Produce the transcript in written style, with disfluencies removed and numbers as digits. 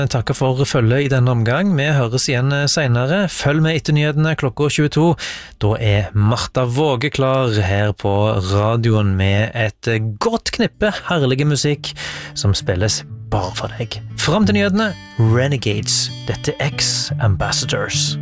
Takker for følget i denne omgang. Vi høres igjen senere. Følg med etter nyhetene klokka 22. Da Martha Våge klar her på radioen med et godt knippe herlige musikk som spilles bare for deg. Fram til nyhetene, Renegades. Dette X-Ambassadors.